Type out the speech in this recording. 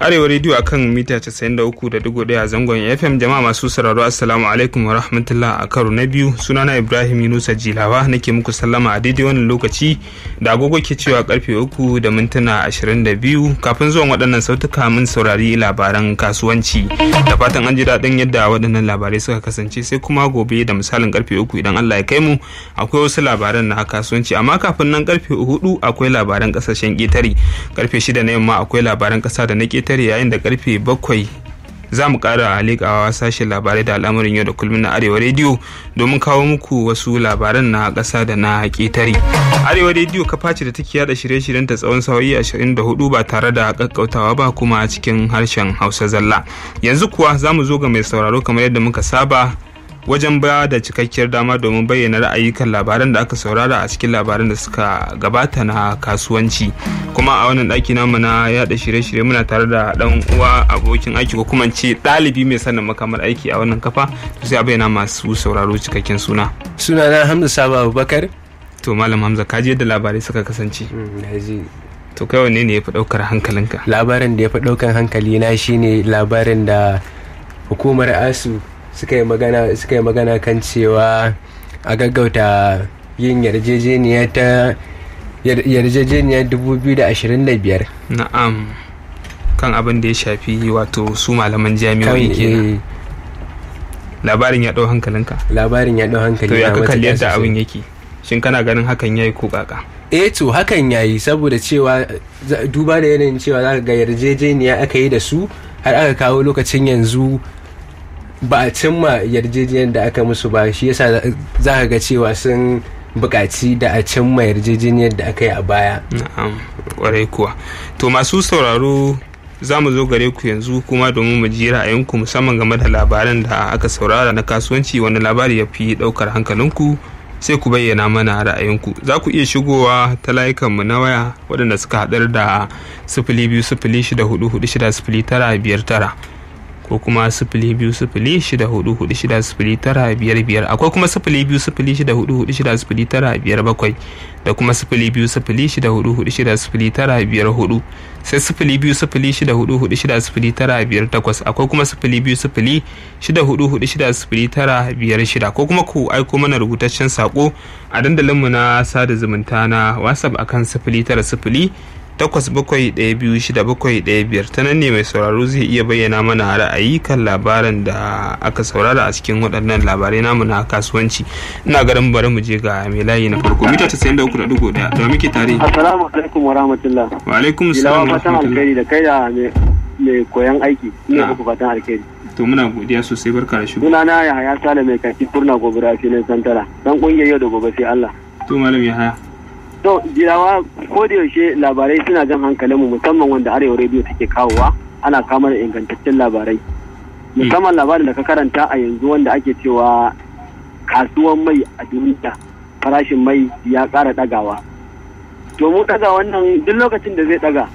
Arewa Radio akan mita 93.1 a zangon FM. Jama'a masu sauraro assalamu alaikum wa rahmatullah. A karo na biyu sunana Ibrahim Yunusa Jilawa nake muku sallama a daidai wannan lokaci da agogo ke cewa karfe 3:22. Kafin zuwan waɗannan sautuka mun saurari labaran kasuwanci. Da fatan an ji daɗin yadda waɗannan labarai suka kasance, sai kuma gobe da misalin karfe 3 idan Allah ya kai mu akwai wasu labaran na kasuwanci, amma kafin nan karfe 4 akwai labaran ƙasashen ƙetare, karfe 6 na yamma akwai labaran ƙasa da na ƙetare, yayin da karfe 7 za mu ƙara leƙawa sashen labarai da al'amarin yau da kullum na Arewa Radio domin kawo muku wasu labaran na ƙasa da na ƙetare. Arewa Radio kafa ce da take yada shirye-shiryen ta tsawon sa'o'i 24 ba tare da kakkautawa ba, kuma cikin harshen Hausa zalla. Yanzu kuwa za mu zo ga mai sauraro kamar yadda muka saba wajen ba da cikakkiyar dama domin bayyana ra'ayi kan labaran da aka saurara a cikin labaran da suka gabata na kasuwanci. Kuma a wannan ɗaki namu na yada shirye-shirye muna tare da ɗan uwa abokin aiki ko kuma ce ɗalibi mai sanin makamar aiki a wannan kafa, to sai a bayyana masu sauraro cikakken suna. Sunana Hamza Sabo Abubakar. To Malam Hamza, ka je da labarai suka kasance. To kai wanne ne ya fi ɗaukar hankalinka? Labarin da ya fi ɗaukar hankali na shine labarin da hukumar ASU suka yi magana kan cewa a gaggauta yin yarjejeniya 2025. Na'am, kan abin da ya shafi wato su malaman jami'o'i kenan. Labarin ya ɗau hankalinka? Labarin ya ɗau hankali. To ya ka kalli yadda abin yake, shin kana ganin hakan yayi ko kaka? To hakan yayi, saboda cewa duba da yanayin cewa za ka ga yarjejeniya aka yi da su har aka kawo lokacin yanzu ba a cimma yarjejeniyar da aka musu ba, shi yasa za ka ga cewa sun buƙaci da a cimma yarjejeniyar da aka yi a baya. Na'am, kwarai kuwa. To masu sauraro za mu zo gare ku yanzu kuma domin mu ji ra'ayinku musamman game da labaran da aka saurara na kasuwanci. Wani labari ya fi ɗaukar hankalinku sai ku bayyana mana ra'ayinku. Za ku iya shigowa ta layukanmu na waya waɗanda suka haɗar da 0206446959 ko kuma 0206446955, akwai kuma 0206446957 da kuma 0206446954, sai 0206446958, akwai kuma 0206446956, ko kuma ku aiko mana rubutaccen sako a dandalinmu na sada zumunta na WhatsApp akan 09078712715. ta nan ne mai sauraro zai iya bayyana mana ra'ayi kan labaran da aka saurara a cikin waɗannan labarai namu na kasuwanci. Ina garin bari mu je ga mai layi na farko, mita 93.1 da muke tare. Assalamu alaikum wa rahmatullah. Wa alaikum assalam wa rahmatullah. Da kai da mai koyan aiki ina muku fatan alkhairi. To muna godiya sosai, barka da shigo. Sunana Yahaya Sale mai kaki kurna gobara filin Santara, dan kungiyar yau da gobe sai Allah. To malam Yahaya. To Jilawa, ko da yaushe labarai suna jan hankalinmu, musamman wanda Arewa Radio take kawowa, ana kama da ingantaccen labarai. Musamman labarin da ka karanta a yanzu wanda ake cewa kasuwan mai a duniya farashin mai ya ƙara ɗagawa. To mu ɗaga wannan duk lokacin da zai ɗaga